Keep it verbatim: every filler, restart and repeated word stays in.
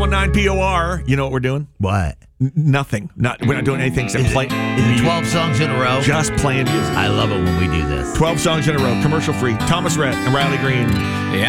nine P O R. You know what we're doing? What? N- nothing. Not We're not doing anything except Is play. it, is it twelve songs in a row? Just playing music. I love it when we do this. twelve songs in a row, commercial free. Thomas Rhett and Riley Green. Yeah.